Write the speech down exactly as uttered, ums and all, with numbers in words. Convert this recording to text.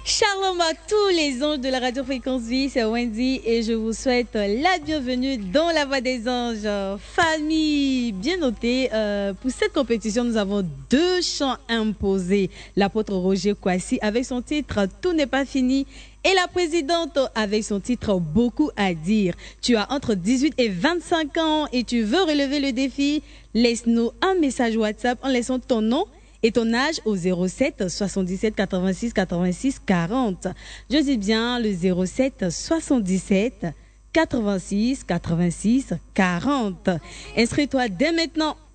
Shalom à tous les anges de la radio Fréquence Vie, c'est Wendy et je vous souhaite la bienvenue dans la voix des anges. Famille, bien notée, euh, pour cette compétition, nous avons deux chants imposés. L'apôtre Roger Kwasi avec son titre « Tout n'est pas fini » et la présidente avec son titre « Beaucoup à dire ». Tu as entre dix-huit et vingt-cinq ans et tu veux relever le défi, laisse-nous un message WhatsApp en laissant ton nom et ton âge au zéro sept soixante-dix-sept quatre-vingt-six quatre-vingt-six quarante. Je dis bien le zéro sept soixante-dix-sept quatre-vingt-six quatre-vingt-six quarante. Inscris-toi dès maintenant.